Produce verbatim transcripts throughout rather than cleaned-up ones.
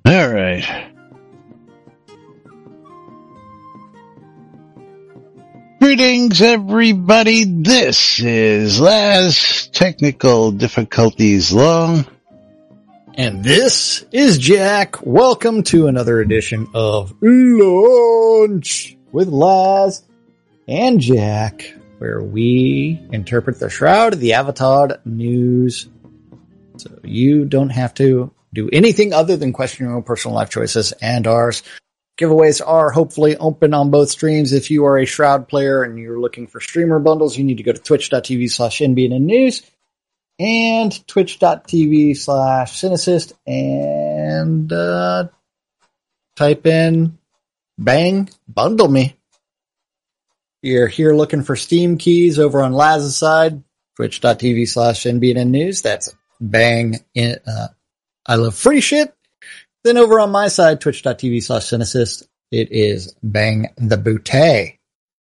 All right. Greetings, everybody. This is Laz, technical difficulties long. And this is Jack. Welcome to another edition of Lunch with Laz and Jack, where we interpret the Shroud of the Avatar news. So you don't have to do anything other than question your own personal life choices and ours. Giveaways are hopefully open on both streams. If you are a Shroud player and you're looking for streamer bundles, you need to go to twitch.tv slash NBN News and twitch.tv slash Cinesist and uh, type in bang, bundle me. You're here looking for Steam keys over on Laz's side, twitch.tv slash NBN News. That's bang, in, uh, I love free shit. Then over on my side, twitch.tv slash Cinesist, it is bang the bootay.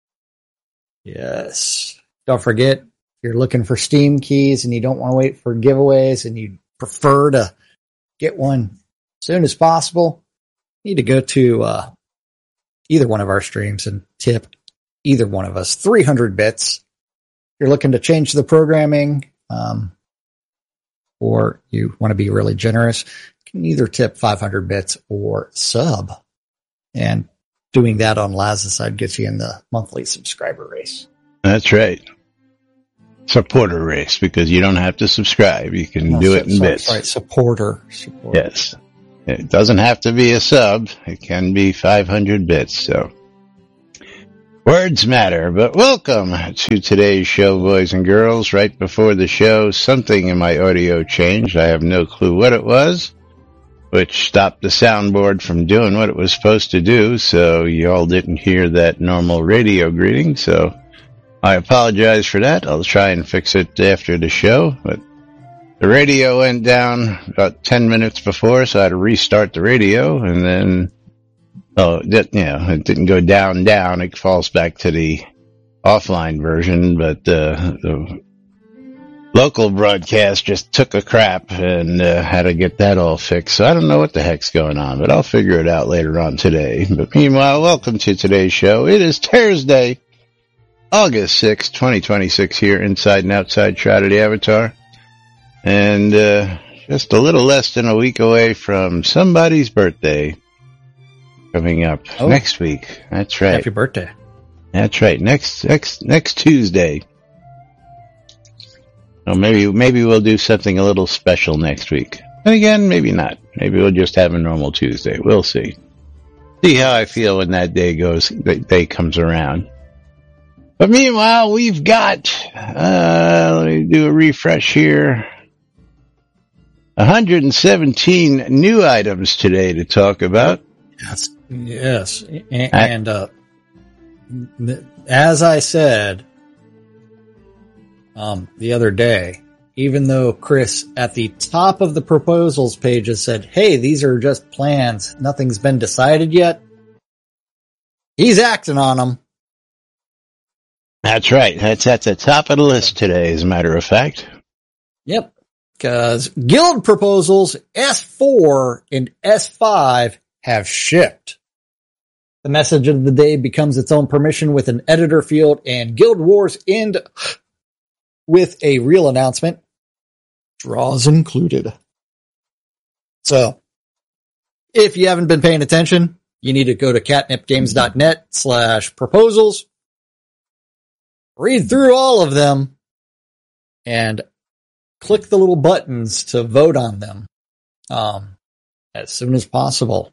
Yes. Don't forget, if you're looking for Steam keys and you don't want to wait for giveaways and you prefer to get one as soon as possible, you need to go to uh, either one of our streams and tip either one of us three hundred bits. If you're looking to change the programming, um, or you want to be really generous, you can either tip five hundred bits or sub. And doing that on Laz's side gets you in the monthly subscriber race. That's right. Supporter race, because you don't have to subscribe. You can no, do so, it in sorry, bits. Right, supporter, supporter. Yes. It doesn't have to be a sub. It can be five hundred bits. So words matter. But welcome to today's show, boys and girls. Right before the show, something in my audio changed. I have no clue what it was, which stopped the soundboard from doing what it was supposed to do. So you all didn't hear that normal radio greeting. So I apologize for that. I'll try and fix it after the show. But the radio went down about ten minutes before, so I had to restart the radio. And then, oh, that, you know, it didn't go down, down. It falls back to the offline version. But uh, the local broadcast just took a crap and uh, had to get that all fixed. So I don't know what the heck's going on, but I'll figure it out later on today. But meanwhile, welcome to today's show. It is Thursday, August sixth, twenty twenty-six, here inside and outside Shroud of the Avatar. And uh, just a little less than a week away from somebody's birthday coming up oh. next week. That's right. Happy birthday. That's right. Next next next Tuesday. Well, maybe maybe we'll do something a little special next week. And again, maybe not. Maybe we'll just have a normal Tuesday. We'll see. See how I feel when that day goes. That day comes around. But meanwhile, we've got, uh, let me do a refresh here, one hundred seventeen new items today to talk about. Yes, yes. And, and uh, as I said um, the other day, even though Chris at the top of the proposals page has said, hey, these are just plans, nothing's been decided yet, he's acting on them. That's right. That's at the top of the list today, as a matter of fact. Yep. Because guild proposals S four and S five have shipped. The message of the day becomes its own permission with an editor field, and Guild Wars end with a real announcement. Draws included. So, if you haven't been paying attention, you need to go to catnipgames.net slash proposals. Read through all of them and click the little buttons to vote on them um, as soon as possible.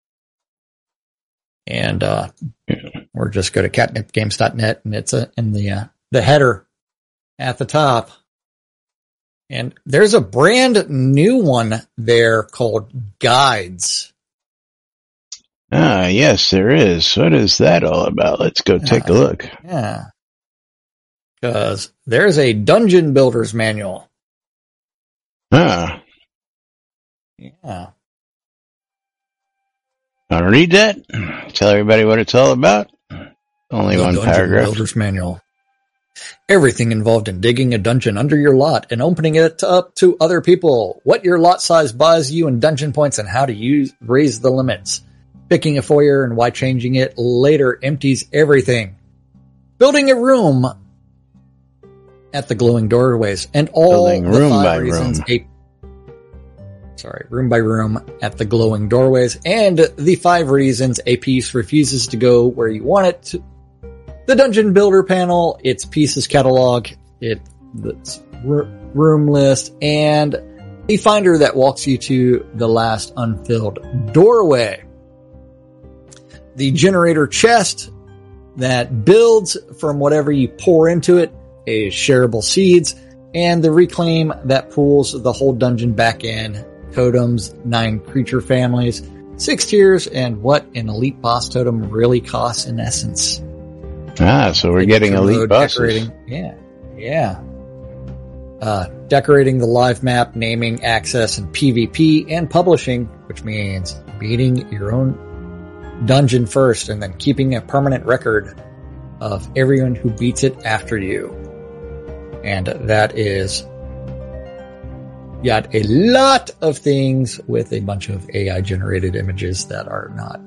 And uh, or just go to catnip games dot net and it's a, in the uh, the header at the top. And there's a brand new one there called Guides. Ah, yes, there is. What is that all about? Let's go take uh, a look. Yeah. Because there's a dungeon builder's manual. Ah. Yeah. I'll read that. Tell everybody what it's all about. Only the one dungeon paragraph. Builder's manual. Everything involved in digging a dungeon under your lot and opening it up to other people. What your lot size buys you in dungeon points and how to use raise the limits. Picking a foyer and why changing it later empties everything. Building a room at the glowing doorways and all Building the room five by reasons room. a sorry, room by room at the glowing doorways and the five reasons a piece refuses to go where you want it to. The Dungeon Builder panel, its pieces catalog, it, its r- room list, and the finder that walks you to the last unfilled doorway. The generator chest that builds from whatever you pour into it, a shareable seeds, and the reclaim that pulls the whole dungeon back in, totems, nine creature families, six tiers, and what an elite boss totem really costs in essence. Ah, so we're getting elite bosses. Decorating, yeah, yeah. Uh, decorating the live map, naming, access, and PvP, and publishing, which means beating your own dungeon first and then keeping a permanent record of everyone who beats it after you. And that is got a lot of things with a bunch of A I generated images that are not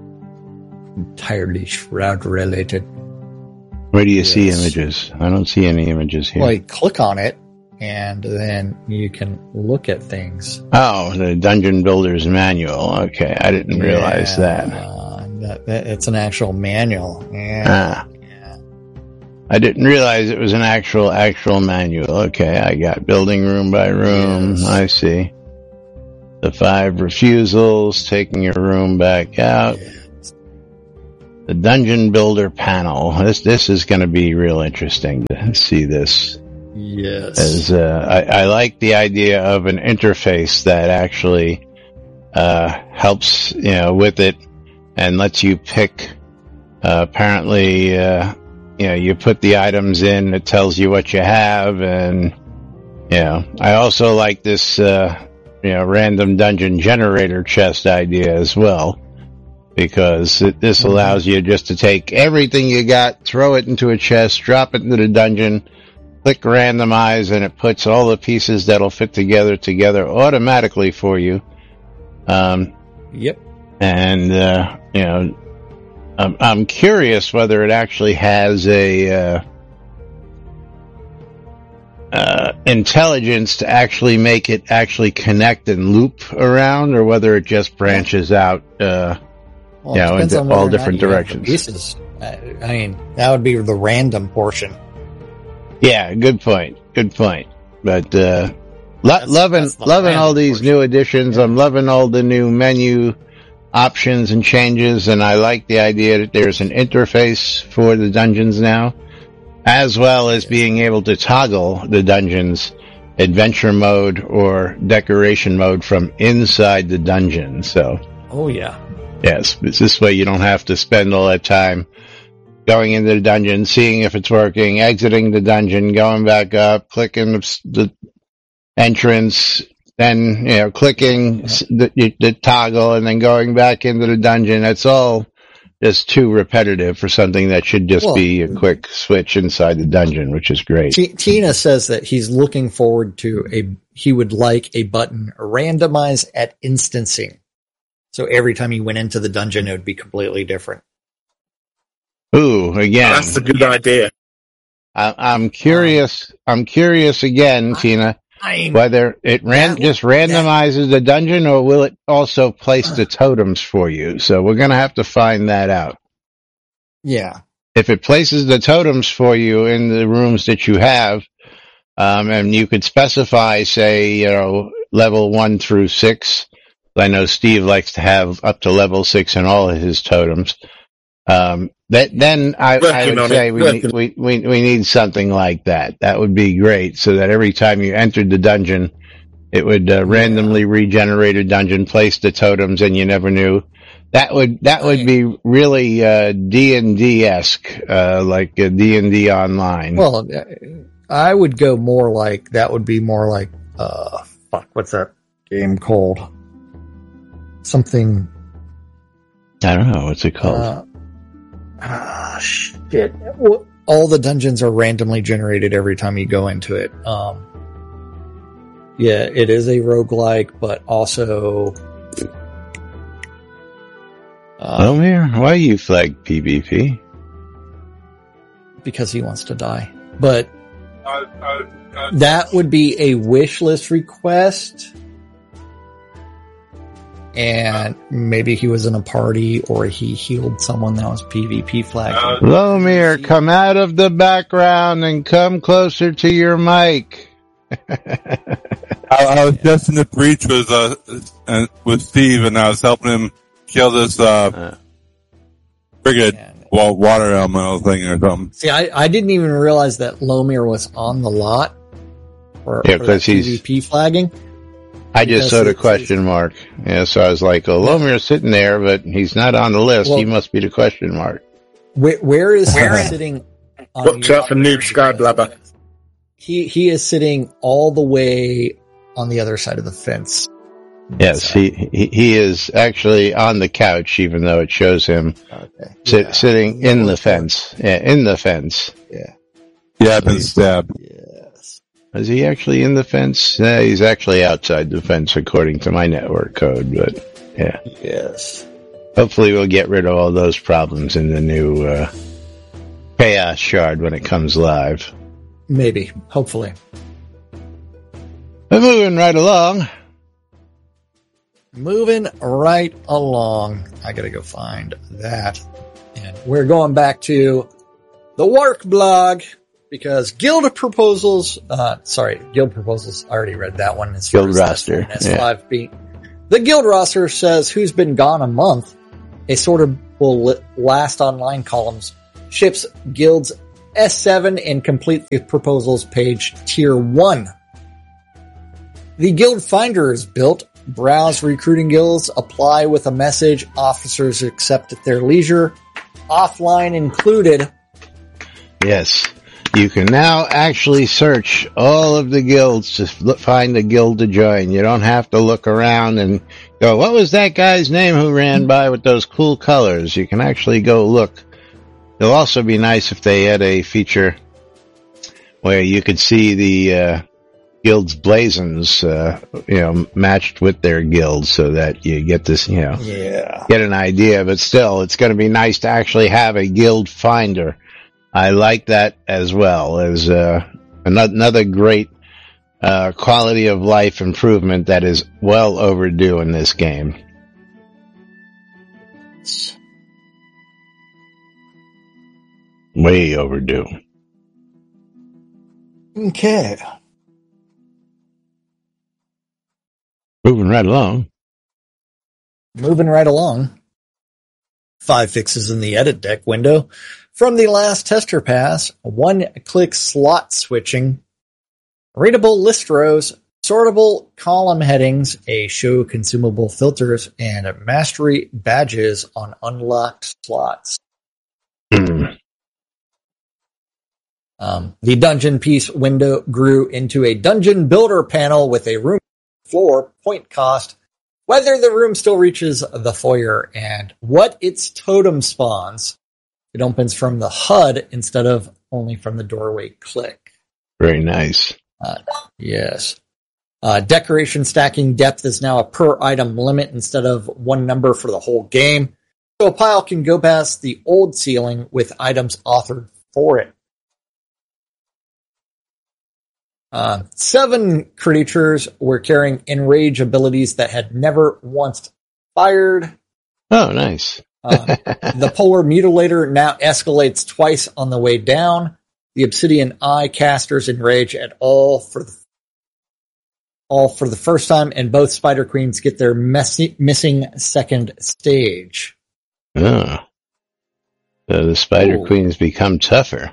entirely Shroud related. Where do you Yes. see images? I don't see any images here. Well, you click on it and then you can look at things. Oh, the Dungeon Builder's Manual. Okay, I didn't realize Yeah, that. uh, that, that. It's an actual manual. Yeah. Ah, yeah. I didn't realize it was an actual, actual manual. Okay, I got building room by room. Yes. I see. The five refusals, taking your room back out. Yeah. The Dungeon Builder panel. This this is going to be real interesting to see this. Yes. As uh, I, I like the idea of an interface that actually uh, helps, you know, with it and lets you pick. Uh, apparently, uh, you know, you put the items in, it tells you what you have, and you know, I also like this, uh, you know, random dungeon generator chest idea as well. Because it, this allows you just to take everything you got, throw it into a chest, drop it into the dungeon, click randomize, and it puts all the pieces that'll fit together together automatically for you. Um, Yep. and, uh, you know, I'm, I'm curious whether it actually has a, uh, uh, intelligence to actually make it actually connect and loop around, or whether it just branches out, uh, Well, Yeah, it depends into on whether all or not different you have the directions. Pieces. I, I mean, that would be the random portion. Yeah, good point. Good point. But uh, lo- That's- loving that's the loving all random these portion. new additions. I'm loving all the new menu options and changes, and I like the idea that there's an interface for the dungeons now, as well as Yes. being able to toggle the dungeons adventure mode or decoration mode from inside the dungeon. So Oh yeah. yes, it's this way you don't have to spend all that time going into the dungeon, seeing if it's working, exiting the dungeon, going back up, clicking the, the entrance, then, you know, clicking the, the toggle and then going back into the dungeon. That's all just too repetitive for something that should just Well, be a quick switch inside the dungeon, which is great. T- Tina says that he's looking forward to a, he would like a button randomize at instancing. So every time you went into the dungeon, it would be completely different. Ooh, again, That's a good idea. I, I'm curious. I'm curious again, I- Tina. I mean, Whether it ran That- just randomizes the dungeon, or will it also place the totems for you? So we're going to have to find that out. yeah. If it places the totems for you in the rooms that you have, um, and you could specify, say, you know, level one through six. I know Steve likes to have up to level six in all of his totems. Um, that, then I, I Working would on say it, we need, working. we, we, we need something like that. That would be great, so that every time you entered the dungeon, it would uh, randomly regenerate a dungeon, place the totems, and you never knew. That would, that would be really, uh, D and D-esque, uh, like uh, D and D online. Well, I would go more like, that would be more like, uh, fuck, what's that game called? Something, I don't know, what's it called? uh, ah, shit. Well, all the dungeons are randomly generated every time you go into it. Um, yeah, it is a roguelike, but also... Uh, Lomir, why you flag PvP? Because he wants to die. But Uh, uh, uh, that would be a wish list request. And maybe he was in a party or he healed someone that was PvP flagged. Uh, Lomir, come out of the background and come closer to your mic. I, I was just in the breach with uh and with Steve, and I was helping him kill this uh Uh, frigate And- wa- water elemental thing or something. See, I, I didn't even realize that Lomir was on the lot for, Yeah, for 'cause that he's- PvP flagging. I just Because saw the it's- question mark. Yeah, so I was like, oh, Lomir's sitting there, but he's not on the list. Well- He must be the question mark. Where, where is Where he is- sitting? On Watch your- out for Noob Skyblabber. He he is sitting all the way on the other side of the fence. Yes, he, he he is actually on the couch, even though it shows him Okay. sit, Yeah. sitting in the fence. Yeah, in the fence. Yeah. Yeah, I've been stabbed. Yes. Is he actually in the fence? Yeah, he's actually outside the fence according to my network code, but yeah. Yes. Hopefully we'll get rid of all those problems in the new uh, Chaos Shard when it comes live. Maybe. Hopefully. But moving right along. Moving right along. I gotta go find that. And we're going back to the Wark blog because Guild Proposals, uh, sorry, Guild Proposals, I already read that one. As far Guild as roster, S five being. The Guild roster says who's been gone a month. A sort of will li- last online columns ships Guild's S seven and complete the proposals page tier one. The Guild Finder is built. Browse recruiting guilds, apply with a message, officers accept at their leisure, offline included. Yes. You can now actually search all of the guilds to f- find a guild to join. You don't have to look around and go, what was that guy's name who ran by with those cool colors? You can actually go look. It'll also be nice if they had a feature where you could see the uh, guild's blazons, uh, you know, matched with their guilds so that you get this, you know, Yeah. get an idea. But still, it's going to be nice to actually have a guild finder. I like that as well as uh, another great uh, quality of life improvement that is well overdue in this game. Way overdue. Okay. Moving right along. Moving right along. Five fixes in the edit deck window. From the last tester pass, one-click slot switching, readable list rows, sortable column headings, a show consumable filters, and mastery badges on unlocked slots. Hmm. Um, the dungeon piece window grew into a dungeon builder panel with a room floor, point cost, whether the room still reaches the foyer, and what its totem spawns. It opens from the H U D instead of only from the doorway click. Very nice. Uh, yes. Uh, decoration stacking depth is now a per item limit instead of one number for the whole game. So a pile can go past the old ceiling with items authored for it. Uh, seven creatures were carrying enrage abilities that had never once fired. Oh, nice. Uh, the Polar Mutilator now escalates twice on the way down. The Obsidian Eye casters enrage at all for the, all for the first time, and both Spider Queens get their messy, missing second stage. Oh. So the Spider Ooh. Queens become tougher.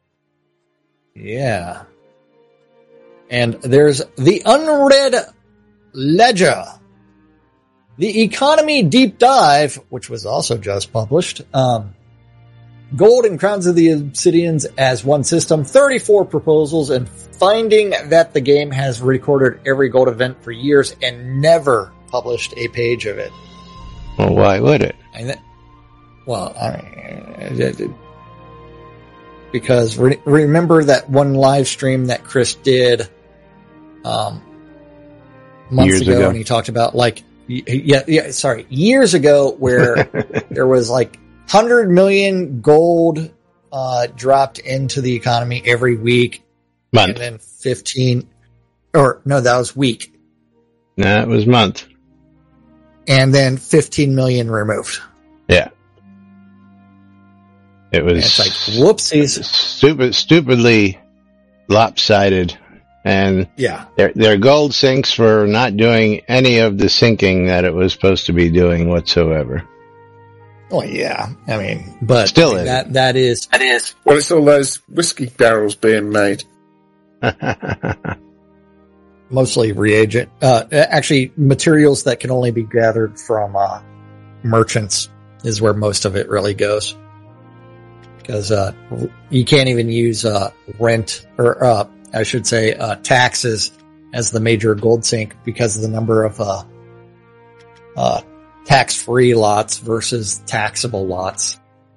Yeah. And there's the Unread Ledger. The Economy Deep Dive, which was also just published. Um, Gold and Crowns of the Obsidians as one system, thirty-four proposals, and finding that the game has recorded every gold event for years and never published a page of it. Well, why would it? And that, well, I mean, because re- remember that one live stream that Chris did um, months Years ago, ago. and he talked about like yeah yeah sorry years ago where there was like one hundred million gold uh, dropped into the economy every week, Month. and then fifteen or no, that was week, No, it was month. and then fifteen million removed. Yeah. It was And it's like whoopsies. stupid, stupidly lopsided, and Yeah. their their gold sinks were not doing any of the sinking that it was supposed to be doing whatsoever. Well, yeah. I mean, but Still I mean, is. that that is That is. Well, it's all those whiskey barrels being made. mostly reagent. Uh, actually, materials that can only be gathered from uh, merchants is where most of it really goes. Because uh, you can't even use uh, rent, or uh, I should say uh, taxes as the major gold sink because of the number of uh, uh, tax-free lots versus taxable lots.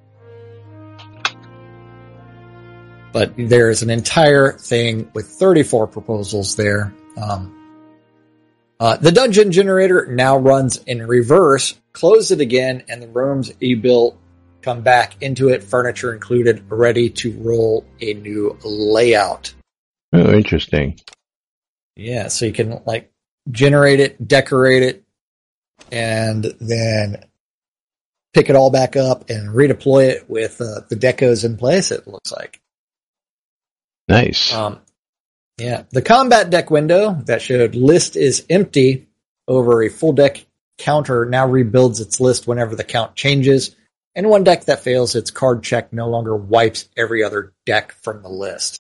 But there is an entire thing with thirty-four proposals there. Um, uh, the dungeon generator now runs in reverse. Close it again, and the rooms you built come back into it, furniture included, ready to roll a new layout. Oh, interesting. Yeah, so you can like generate it, decorate it, and then pick it all back up and redeploy it with uh, the decos in place, it looks like. Nice. Um, yeah, the combat deck window that showed list is empty over a full deck counter now rebuilds its list whenever the count changes, and one deck that fails its card check no longer wipes every other deck from the list.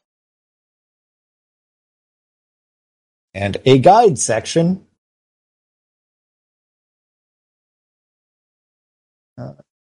And a guide section. Uh,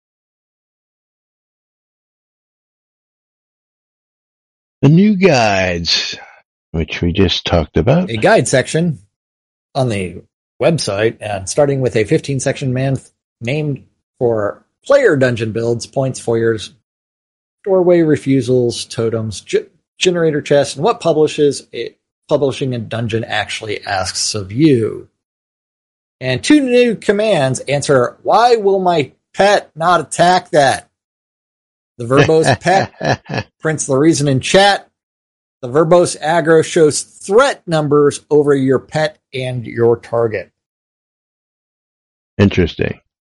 The new guides, which we just talked about. a guide section on the website, and starting with a fifteen section man named for player dungeon builds, points, foyers, doorway refusals, totems, ge- generator chests, and what publishes a, publishing a dungeon actually asks of you. And two new commands answer, why will my pet not attack that? The verbose pet prints the reason in chat. The verbose aggro shows threat numbers over your pet and your target. Interesting.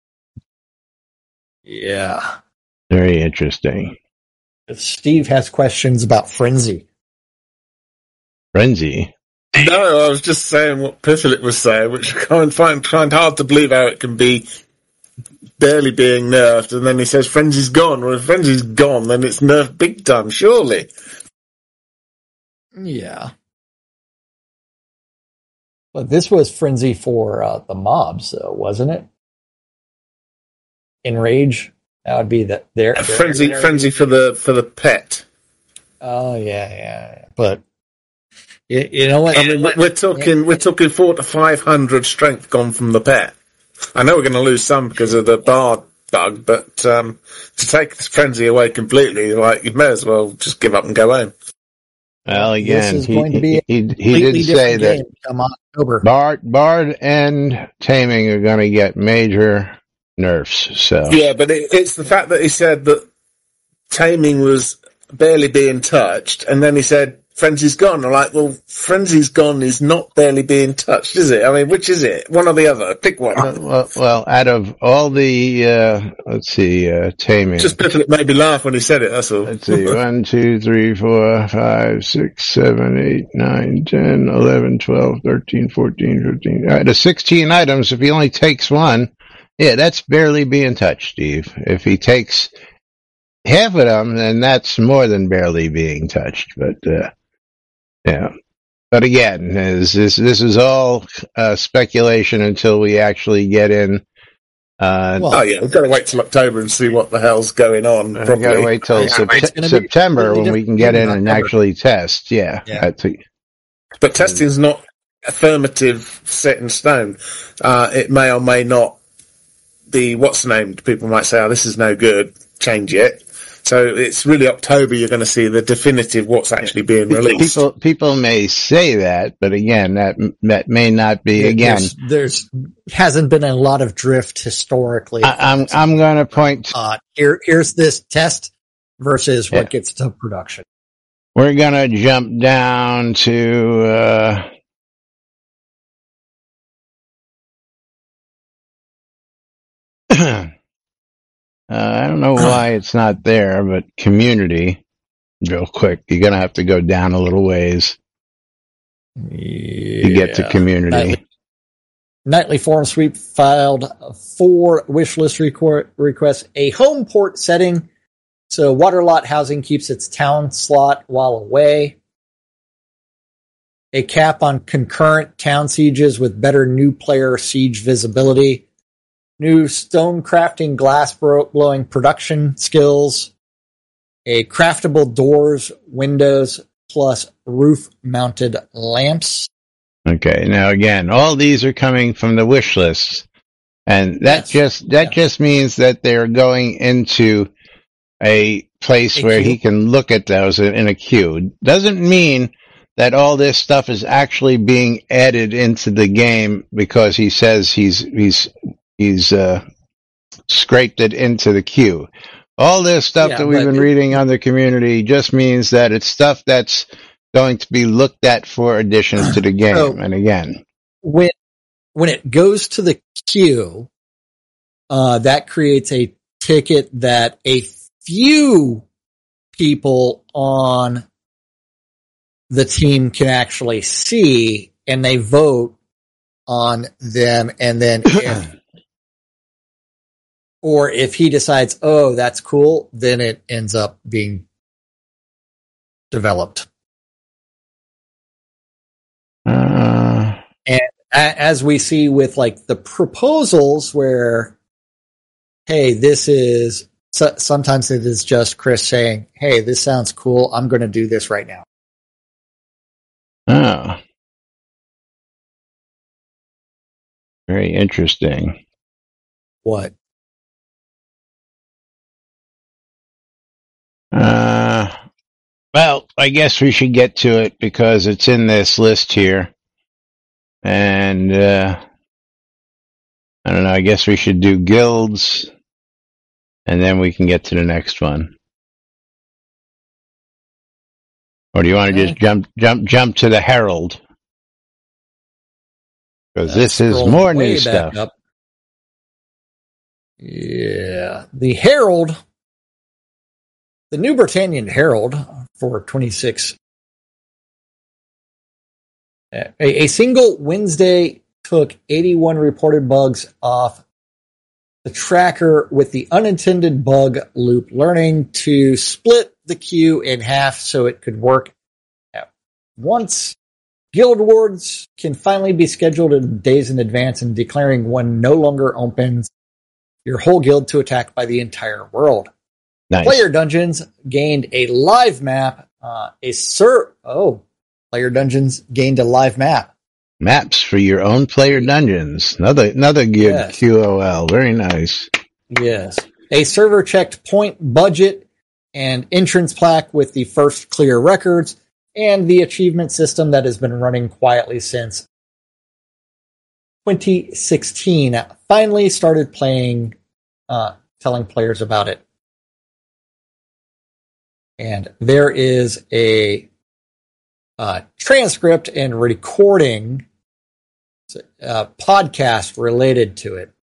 Yeah. Very interesting. Steve has questions about Frenzy. Frenzy. No, I was just saying what Pifflet was saying, which I can't find, find hard to believe how it can be barely being nerfed, and then he says Frenzy's gone. Well, if Frenzy's gone, then it's nerfed big time, surely. Yeah. But this was Frenzy for uh, the mobs, though, wasn't it? Enrage? That would be the their, their Frenzy, their- Frenzy for the for the pet. Oh yeah, yeah, yeah. But you, you know what? I mean, we're talking we're talking four to five hundred strength gone from the pet. I know we're going to lose some because of the bard bug, but um, to take this Frenzy away completely, like you may as well just give up and go home. Well, again, This is he, going to be a he, he, he completely did say different that game come October. Bard, Bard and Taming are going to get major nerfs. So Yeah, but it, it's the fact that he said that Taming was barely being touched, and then he said Frenzy's gone. I'm like, well, Frenzy's gone is not barely being touched, is it? I mean, which is it? One or the other? Pick one. Uh, well, well, out of all the, uh, let's see, uh, Taming. Just Pifflet made me laugh when he said it, that's all. Let's see, one, two, three, four, five, six, seven, eight, nine, ten, eleven, twelve, thirteen, fourteen, fifteen. All right, the sixteen items, if he only takes one, yeah, that's barely being touched, Steve. If he takes half of them, then that's more than barely being touched. But, uh, yeah. But again, this, this, this is all uh, speculation until we actually get in. Uh, Well, Oh yeah, we've got to wait till October and see what the hell's going on. We've Probably. got to wait till Yeah, Sept- it's gonna be September completely when we can different get in in and October. actually test. Yeah. Yeah. That's a- But testing's not affirmative set in stone. Uh, it may or may not be what's named. People might say, oh, this is no good, change it. So it's really October you're going to see the definitive what's actually being released. People people may say that, but again, that that may not be. Again, there's, there's hasn't been a lot of drift historically. I, I'm I'm going to point. Uh, here here's this test versus what Yeah. gets to production. We're going to jump down to. Uh, uh, I don't know why it's not there, but community, real quick. You're going to have to go down a little ways Yeah. to get to community. Nightly, Nightly Forum Sweep filed four wish list requ- requests. A home port setting, so Waterlot Housing keeps its town slot while away. A cap on concurrent town sieges with better new player siege visibility. New stone crafting, glass bro- blowing production skills. A craftable doors, windows, plus roof-mounted lamps. Okay. Now again, all these are coming from the wish lists, and that Yes. just that Yeah. just means that they're going into a place A where queue? he can look at those in, in a queue. Doesn't mean that all this stuff is actually being added into the game because he says he's he's he's uh, scraped it into the queue. All this stuff Yeah, that we've but been it- reading on the community just means that it's stuff that's going to be looked at for additions to the game. So- and again, When when it goes to the queue, uh, that creates a ticket that a few people on the team can actually see, and they vote on them. And then, if, or if he decides, oh, that's cool, then it ends up being developed. uh, A- as we see with like the proposals where, hey, this is, so, sometimes it is just Chris saying, hey, this sounds cool. I'm going to do this right now. oh, very interesting. What? Uh, well, I guess we should get to it because it's in this list here. And, uh, I don't know, I guess we should do guilds and then we can get to the next one. Or do you want to just jump, jump, jump to the Herald? Because this is Scroll more way new back stuff. up. Yeah. The Herald, the New Britannian Herald for twenty-six. A, a single Wednesday took eighty-one reported bugs off the tracker with the unintended bug loop, learning to split the queue in half so it could work at once. Guild Wars can finally be scheduled in days in advance, and declaring one no longer opens your whole guild to attack by the entire world. Nice. Player Dungeons gained a live map. Uh, a ser- oh, Player Dungeons gained a live map. Maps for your own player dungeons. Another, another good Yes. Q O L. Very nice. Yes. A server checked point budget and entrance plaque with the first clear records, and the achievement system that has been running quietly since twenty sixteen finally started playing, uh, telling players about it. And there is a uh, transcript and recording uh, podcast related to it.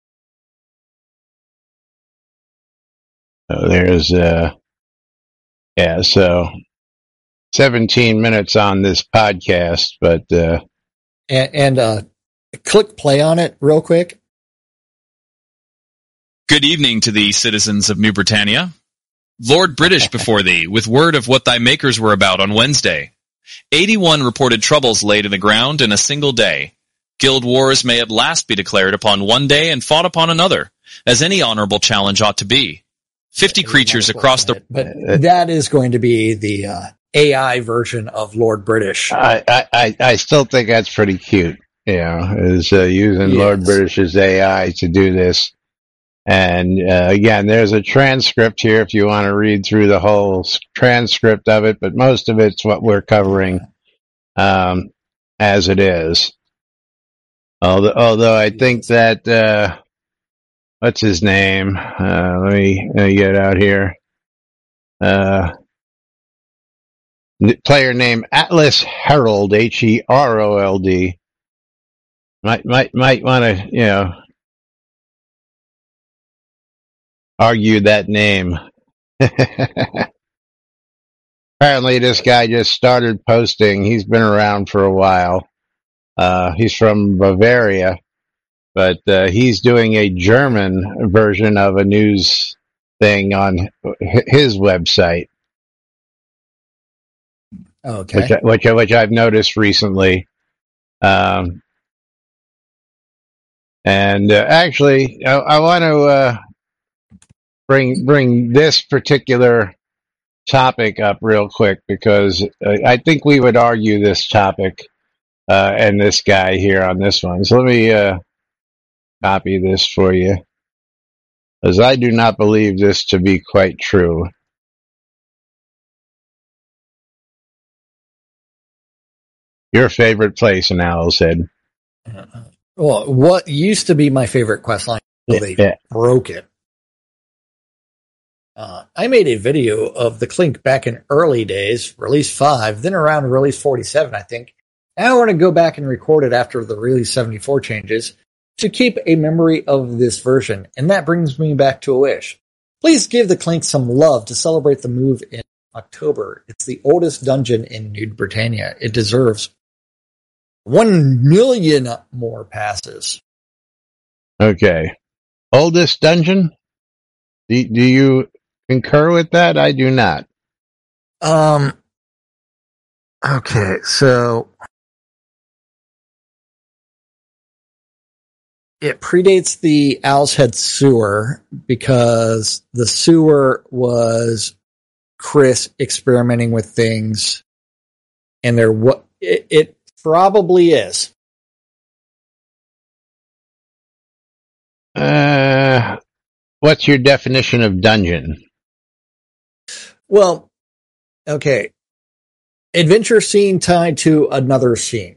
So there's, uh, yeah, so seventeen minutes on this podcast, but, uh, And, and uh, click play on it real quick. Good evening to thee, citizens of New Britannia. Lord British before thee, with word of what thy makers were about on Wednesday. eighty-one reported troubles laid in the ground in a single day. Guild wars may at last be declared upon one day and fought upon another, as any honorable challenge ought to be. Fifty creatures across the... But that is going to be the uh, A I version of Lord British. I, I, I- I still think that's pretty cute. You know, is uh, using Yes. Lord British's A I to do this. And uh, again, there's a transcript here if you want to read through the whole s- transcript of it, but most of it's what we're covering um, as it is. Although, although I think that, uh, what's his name? Uh, let me, let me get it out here. Uh, n- player name Atlas Herald, H E R O L D. Might, might, might want to, you know, argue that name. Apparently this guy just started posting. He's been around for a while. Uh, he's from Bavaria, but uh, he's doing a German version of a news thing on h- his website, Okay. which I- which I- which I've noticed recently. Um, and uh, actually, I, I want to uh, bring bring this particular topic up real quick because uh, I think we would argue this topic uh, and this guy here on this one. So let me uh, copy this for you, as I do not believe this to be quite true. Your favorite place in Owl's Head. Well, what used to be my favorite quest line, Yeah, they yeah. broke it. Uh, I made a video of the Clink back in early days, release five, then around release forty-seven, I think. And I want to go back and record it after the release seventy-four changes to keep a memory of this version. And that brings me back to a wish. Please give the Clink some love to celebrate the move in October. It's the oldest dungeon in New Britannia. It deserves one million more passes. Okay. Oldest dungeon? Do, do you concur with that? I do not. Um, okay, so it predates the Owl's Head sewer because the sewer was Chris experimenting with things, and there what it, it probably is. Uh, what's your definition of dungeon? Well, okay, adventure scene tied to another scene.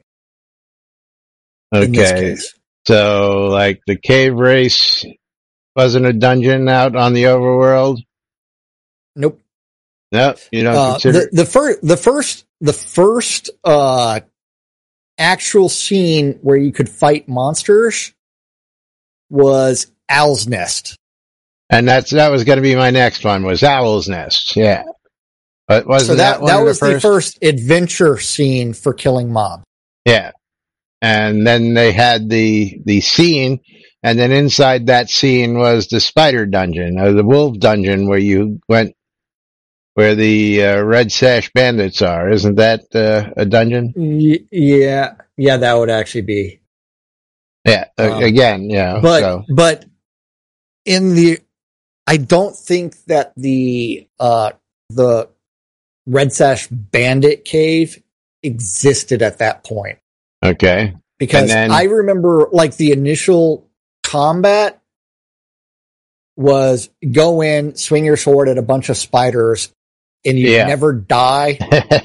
In this Okay. case, So, like, the cave race wasn't a dungeon out on the overworld? nope. No, you don't Uh, consider the the first the first the first uh actual scene where you could fight monsters was Owl's Nest. And that's that was going to be my next one. Was Owl's Nest? Yeah, but wasn't So that that, one that of was the the first? first adventure scene for killing mob. Yeah, and then they had the the scene, and then inside that scene was the spider dungeon or the wolf dungeon where you went, where the uh, red sash bandits are. Isn't that uh, a dungeon? Y- yeah, yeah, that would actually be. Yeah, uh, Um, again, yeah. But so but in the, I don't think that the uh the Red Sash Bandit Cave existed at that point. okay, Because And then- I remember like the initial combat was go in, swing your sword at a bunch of spiders, and you Yeah. never die.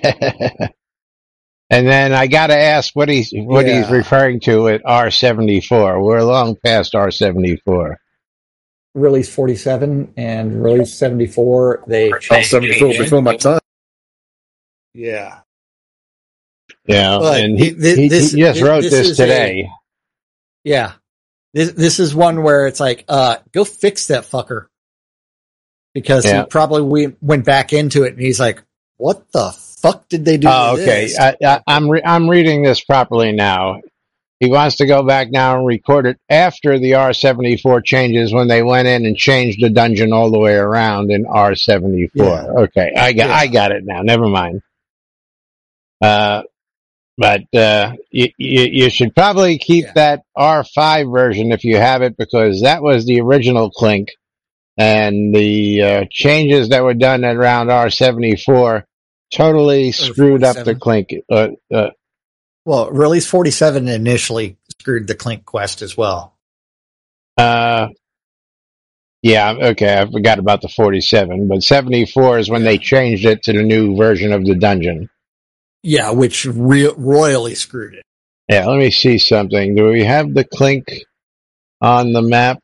And then I got to ask what he's what Yeah. he's referring to at R seventy-four. We're long past R seventy-four. Release forty-seven and release seventy-four, they I was seventy-four before my time. yeah. Yeah, But and he, it- thi- he, this- he just thi- wrote this this is a- today. Yeah. This this is one where it's like, uh, go fix that fucker. Because Yeah. he probably we went back into it and he's like, what the fuck did they do Oh, to okay. this? I, I, I'm re- I'm reading this properly now. He wants to go back now and record it after the R seventy-four changes when they went in and changed the dungeon all the way around in R seventy-four. Yeah. Okay, I got Yeah. I got it now. Never mind. Uh, but uh, you, you you should probably keep Yeah. that R five version if you have it, because that was the original Clink, and the uh, changes that were done at around R seventy-four totally screwed up the forty-seven. Clink. Uh, uh, Well, release forty-seven initially screwed the Clink quest as well. uh, Yeah, okay, I forgot about the forty-seven, but seventy-four is when they changed it to the new version of the dungeon. Yeah, which re- royally screwed it. Yeah, let me see something. Do we have the Clink on the map?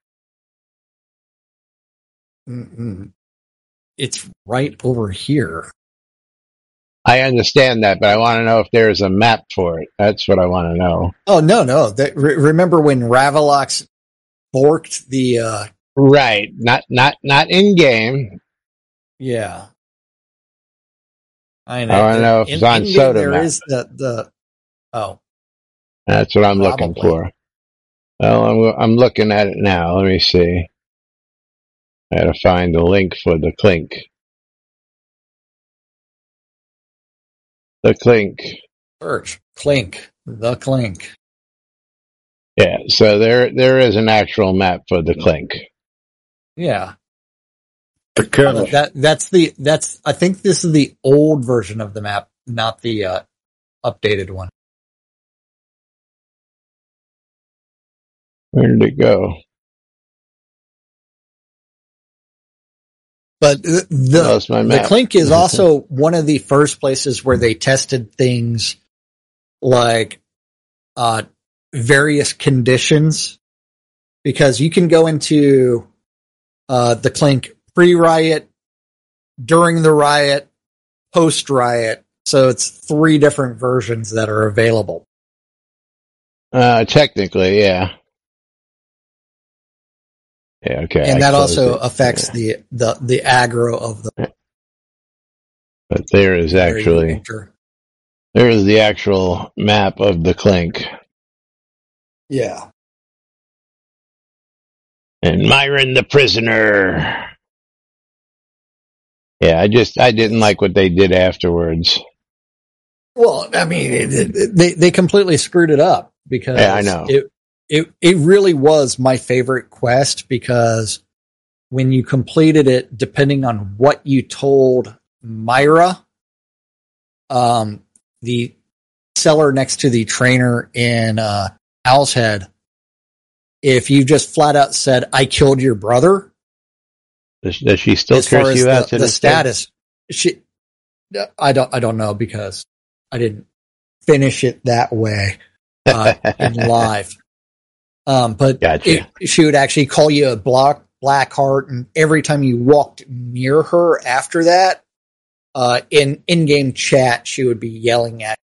Mm-mm. It's right over here. I understand that, but I want to know if there's a map for it. That's what I want to know. Oh, no, no. That, re- remember when Ravalox forked the... Uh, Right, not not not in game. yeah. I know. I want to know if in, it's on in Soda There map. is the, the... Oh. That's what I'm Probably. looking for. Well, I'm, I'm looking at it now. Let me see. I gotta find the link for the Clink. The Clink. Search. Clink. The Clink. Yeah, so there there is an actual map for the Clink. Yeah. The kernel. That that's the that's I think this is the old version of the map, not the uh, updated one. Where did it go? But the Lost my the map. Clink is also one of the first places where they tested things like uh, various conditions, because you can go into uh, the Clink pre-riot, during the riot, post-riot. So it's three different versions that are available. Uh, technically, yeah. Yeah, okay. And I that closed also it. affects Yeah. the, the, the aggro of the... But there is actually, there is the actual map of the Clink. Yeah. And Myron the prisoner. Yeah, I just, I didn't like what they did afterwards. Well, I mean, it, it, they, they completely screwed it up because Yeah, I know. it, it, it really was my favorite quest, because when you completed it, depending on what you told Myra, um, the seller next to the trainer in, uh, Owl's Head, if you just flat out said, I killed your brother, Does, does she still as far curse as you the, out to the this day? status, she, I don't, I don't know, because I didn't finish it that way, uh, in live. Um, but Gotcha. it, she would actually call you a black, black heart. And every time you walked near her after that, uh, in in-game chat, she would be yelling at you.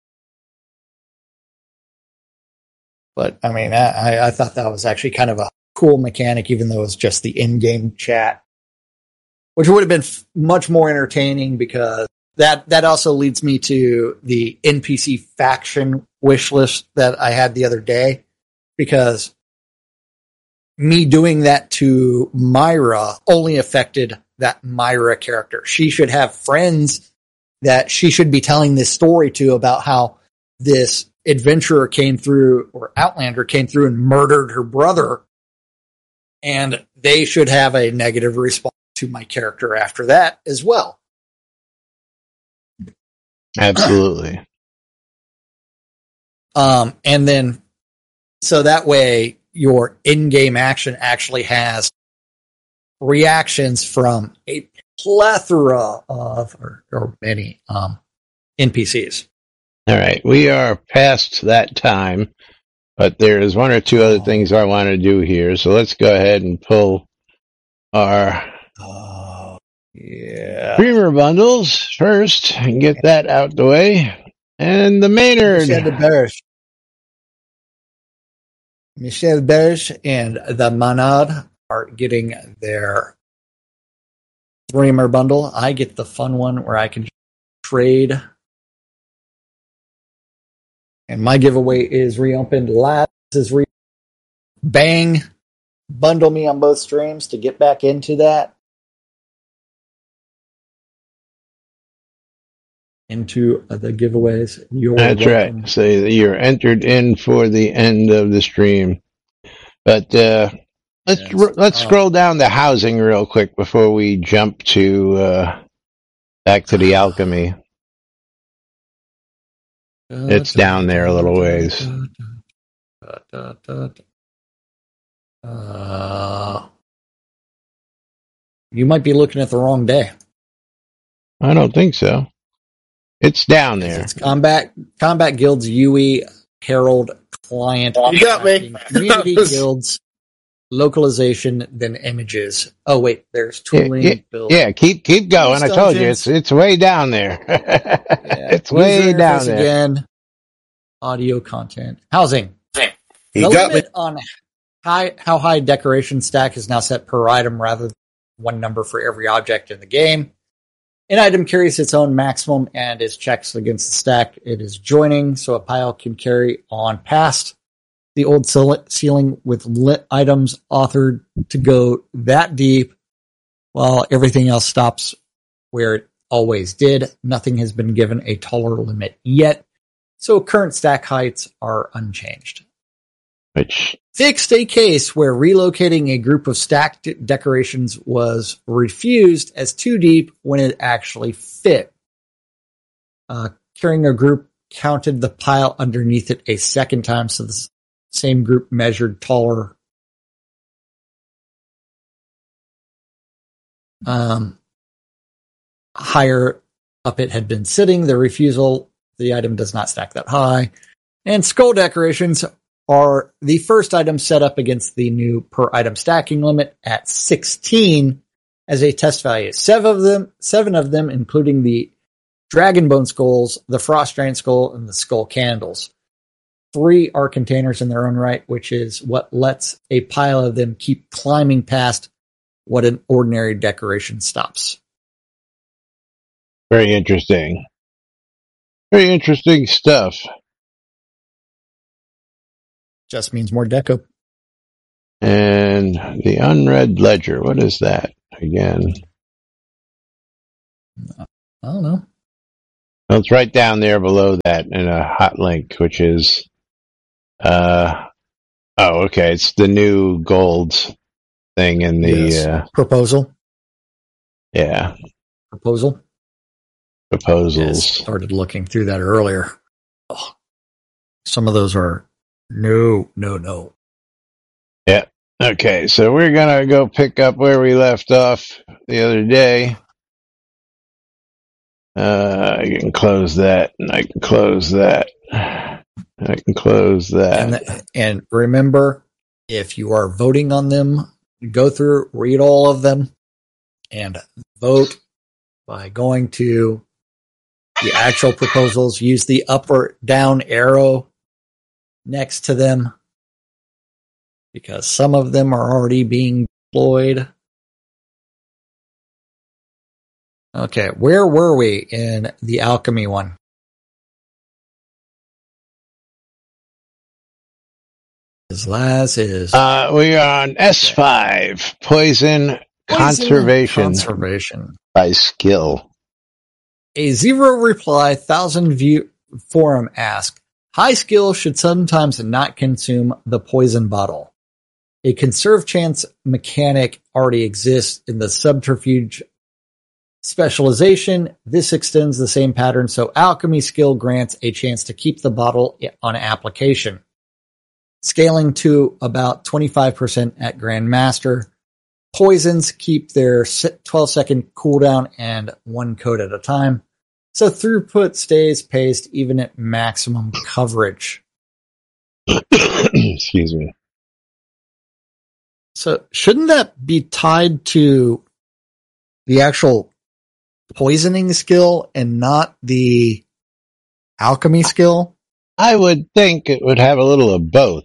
But I mean, I, I thought that was actually kind of a cool mechanic, even though it was just the in-game chat, which would have been f- much more entertaining, because that, that also leads me to the N P C faction wish list that I had the other day, because me doing that to Myra only affected that Myra character. She should have friends that she should be telling this story to about how this adventurer came through, or Outlander came through and murdered her brother. And they should have a negative response to my character after that as well. Absolutely. Um, and then, so that way your in-game action actually has reactions from a plethora of, or, or many, um, N P Cs. All right. We are past that time, but there is one or two other things I want to do here. So let's go ahead and pull our Oh, yeah. Dreamer bundles first and get that out the way. And the Maynard. Michel Berge. Michel Berge and the Manad are getting their Dreamer bundle. I get the fun one where I can trade. And my giveaway is reopened. Last is re bang. Bundle me on both streams to get back into that. Into the giveaways. You're That's welcome. right. So you're entered in for the end of the stream. But uh, let's Yes. r- let's Uh, scroll down the housing real quick before we jump to uh, back to the alchemy. It's down there a little ways. Uh, You might be looking at the wrong day. I don't think so. It's down there. It's Combat Combat Guilds U E Herald Client. You got me. Community Guilds localization, then images. Oh wait, there's tooling. Yeah, yeah, build. yeah, keep keep going. I told you it's it's way down there. Yeah, it's way user down interface there. Again, audio content, housing. You the got me. limit on high, how high decoration stack is now set per item rather than one number for every object in the game. An item carries its own maximum and is checked against the stack it is joining, so a pile can carry on past the old ceiling with lit items authored to go that deep, while everything else stops where it always did. Nothing has been given a taller limit yet, so current stack heights are unchanged. Which Fixed a case where relocating a group of stacked decorations was refused as too deep when it actually fit. Uh, carrying a group counted the pile underneath it a second time, so the same group measured taller. Um, higher up it had been sitting. The refusal, the item does not stack that high. And skull decorations are the first item set up against the new per item stacking limit at sixteen as a test value. Seven of them, seven of them, including the Dragonbone skulls, the Frost Giant skull, and the Skull candles. Three are containers in their own right, which is what lets a pile of them keep climbing past what an ordinary decoration stops. very interesting. Very interesting stuff. Just means more deco. And the unread ledger, what is that again? I don't know. Well, it's right down there below that in a hot link, which is, uh, oh, okay. It's the new gold thing in the, Yes. uh, Proposal. yeah, Proposal. proposals. Yes, started looking through that earlier. Oh, some of those are no, no, no. Yeah. Okay. So we're going to go pick up where we left off the other day. Uh, I can close that and I can close that. I can close that. And, th- and remember, if you are voting on them, go through, read all of them, and vote by going to the actual proposals. Use the up or down arrow next to them, because some of them are already being deployed. Okay, where were we in the alchemy one? As Laz is Uh, we are on S five, poison, conservation Conservation. by skill. A zero reply thousand view forum ask, high skill should sometimes not consume the poison bottle. A conserve chance mechanic already exists in the subterfuge specialization. This extends the same pattern, so alchemy skill grants a chance to keep the bottle on application. Scaling to about twenty-five percent at Grandmaster. Poisons keep their twelve second cooldown and one code at a time, so throughput stays paced even at maximum coverage. Excuse me. So shouldn't that be tied to the actual poisoning skill and not the alchemy skill? I would think it would have a little of both.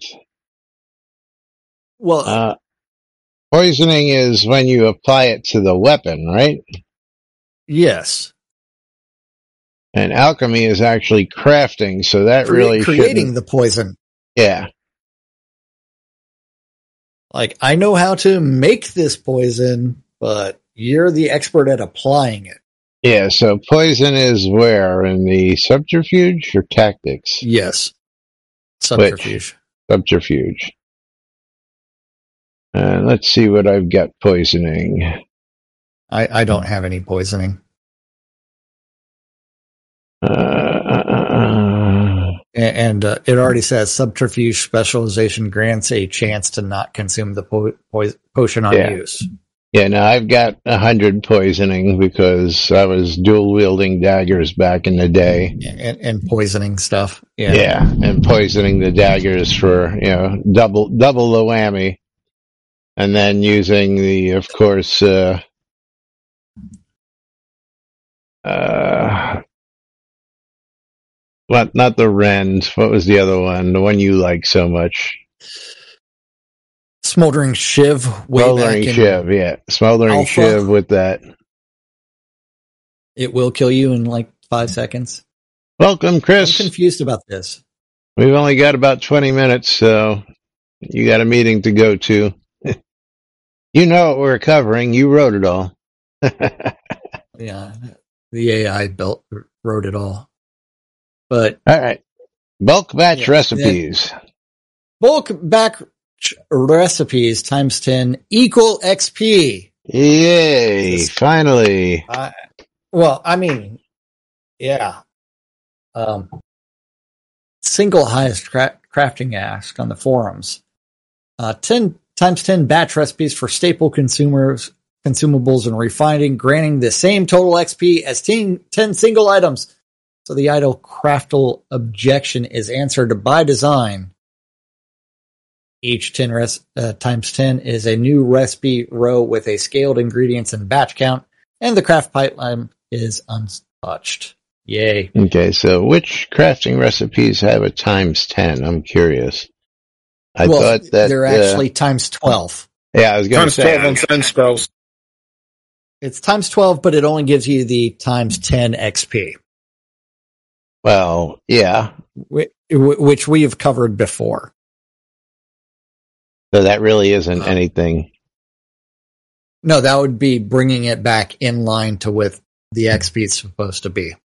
Well, Uh, poisoning is when you apply it to the weapon, right? yes. And alchemy is actually crafting, so that Cre- really creating shouldn't. the poison. Yeah. Like, I know how to make this poison, but you're the expert at applying it. Yeah, so poison is where? In the subterfuge or tactics? Yes. Subterfuge. Subterfuge. Uh, let's see what I've got poisoning. I, I don't have any poisoning. Uh, uh, uh, A- And uh, it already says subterfuge specialization grants a chance to not consume the po- po- potion on Yeah. use. Yeah, no, I've got a hundred poisoning because I was dual wielding daggers back in the day. And, and poisoning stuff. Yeah. Yeah, and poisoning the daggers for, you know, double double the whammy. And then using the, of course, uh, uh, what, not the Rend. What was the other one? The one you like so much? Smoldering Shiv. Way Smoldering back in Shiv, yeah. Smoldering Alpha. Shiv with that. It will kill you in like five seconds. Welcome, I'm Chris. confused about this. We've only got about twenty minutes, so you got a meeting to go to. You know what we're covering. You wrote it all. Yeah. The A I built, wrote it all. But All right. Bulk batch Yeah, recipes. bulk batch recipes times ten equal X P. Yay. This- Finally. I, well, I mean, yeah. Um, single highest cra- crafting ask on the forums. Uh, ten times ten batch recipes for staple consumers, consumables and refining, granting the same total X P as ten, ten single items. So the idle craftal objection is answered by design. Each ten res- uh, times ten is a new recipe row with a scaled ingredients and batch count, and the craft pipeline is untouched. Yay. Okay, so which crafting recipes have a times ten? I'm curious. I well, thought that they're uh, actually times twelve. yeah, I was going to Times twelve say. on sound spells. It's times twelve, but it only gives you the times ten X P, Well, yeah. whi- which we have covered before. So that really isn't Uh, anything. No, that would be bringing it back in line to what the X P is supposed to be.